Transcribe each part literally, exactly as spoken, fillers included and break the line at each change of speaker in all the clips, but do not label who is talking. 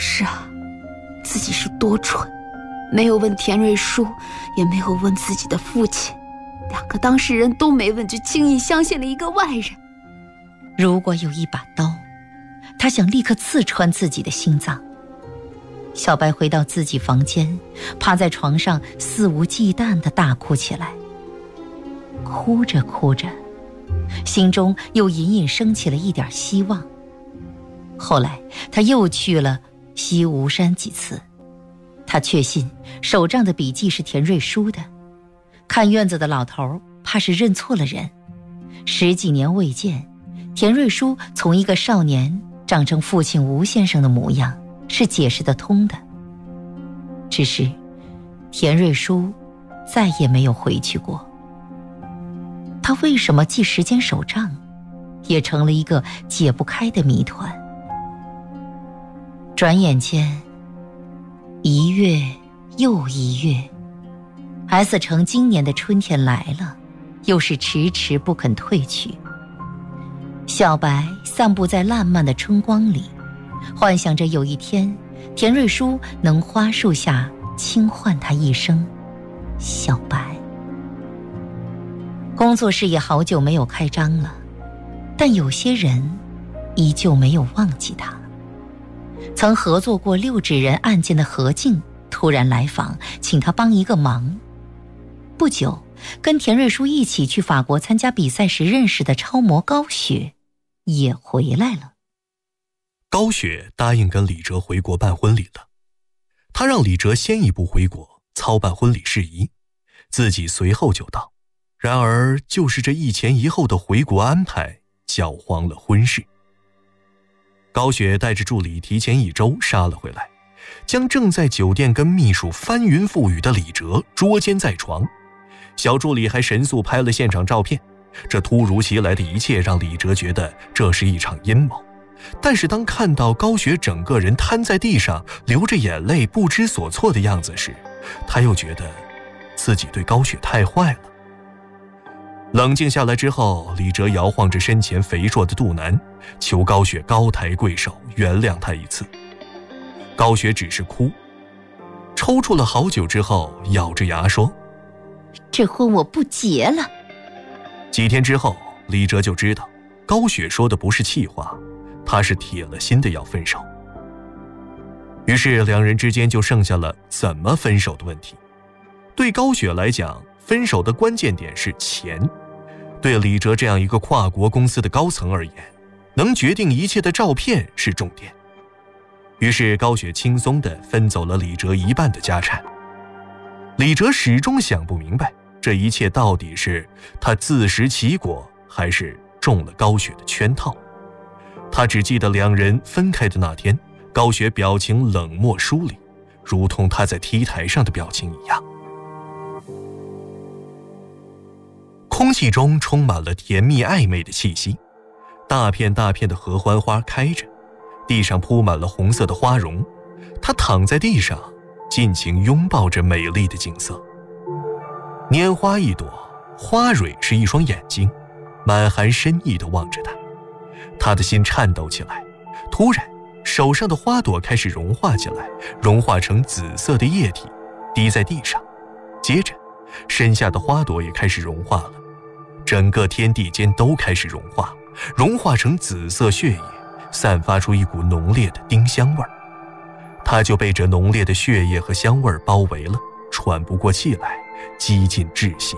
是啊，自己是多蠢，没有问田瑞书，也没有问自己的父亲，两个当事人都没问，就轻易相信了一个外人。
如果有一把刀，他想立刻刺穿自己的心脏。小白回到自己房间，趴在床上肆无忌惮地大哭起来。哭着哭着，心中又隐隐升起了一点希望。后来他又去了西吴山几次，他确信手账的笔记是田瑞书的。看院子的老头怕是认错了人，十几年未见，田瑞书从一个少年长成父亲吴先生的模样，是解释得通的。只是田瑞书再也没有回去过。他为什么记时间手账，也成了一个解不开的谜团。转眼间，一月又一月， S 城今年的春天来了，又是迟迟不肯退去。小白散步在烂漫的春光里，幻想着有一天田瑞书能花树下轻唤他一声小白。工作室也好久没有开张了，但有些人依旧没有忘记他。曾合作过六指人案件的何静突然来访，请他帮一个忙。不久，跟田瑞书一起去法国参加比赛时认识的超模高雪也回来了。
高雪答应跟李哲回国办婚礼了，他让李哲先一步回国操办婚礼事宜，自己随后就到。然而就是这一前一后的回国安排，搅黄了婚事。高雪带着助理提前一周杀了回来，将正在酒店跟秘书翻云覆雨的李哲捉奸在床。小助理还神速拍了现场照片，这突如其来的一切让李哲觉得这是一场阴谋。但是当看到高雪整个人瘫在地上流着眼泪不知所措的样子时，他又觉得自己对高雪太坏了。冷静下来之后，李哲摇晃着身前肥硕的肚腩，求高雪高抬贵手原谅他一次。高雪只是哭，抽搐了好久之后咬着牙说，
这婚我不结了。
几天之后，李哲就知道高雪说的不是气话，他是铁了心的要分手。于是两人之间就剩下了怎么分手的问题。对高雪来讲，分手的关键点是钱。对李哲这样一个跨国公司的高层而言，能决定一切的照片是重点。于是高雪轻松地分走了李哲一半的家产。李哲始终想不明白，这一切到底是他自食其果，还是中了高雪的圈套。他只记得两人分开的那天，高雪表情冷漠疏离，如同他在 T 台上的表情一样。空气中充满了甜蜜暧昧的气息，大片大片的合欢花开着，地上铺满了红色的花绒。他躺在地上，尽情拥抱着美丽的景色。拈花一朵，花蕊是一双眼睛，满含深意地望着他。他的心颤抖起来，突然手上的花朵开始融化起来，融化成紫色的液体，滴在地上。接着身下的花朵也开始融化了，整个天地间都开始融化，融化成紫色血液，散发出一股浓烈的丁香味儿。他就被这浓烈的血液和香味儿包围了，喘不过气来，几近窒息。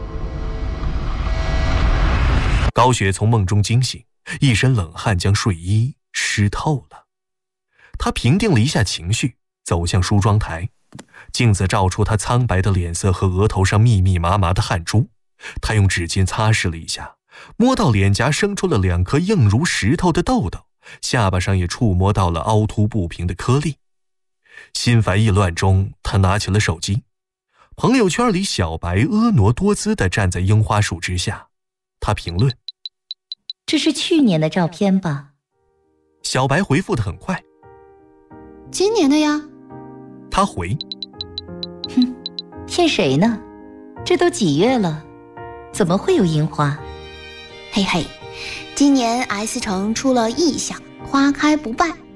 高雪从梦中惊醒，一身冷汗将睡衣湿透了。他平定了一下情绪，走向梳妆台，镜子照出他苍白的脸色和额头上密密麻麻的汗珠。他用纸巾擦拭了一下，摸到脸颊生出了两颗硬如石头的痘痘，下巴上也触摸到了凹凸不平的颗粒。心烦意乱中，他拿起了手机。朋友圈里小白婀娜多姿地站在樱花树之下，他评论，
这是去年的照片吧？
小白回复得很快，
今年的呀。
他回，
哼，骗谁呢？这都几月了，怎么会有樱花？
嘿嘿，今年 S 城出了异象，花开不败。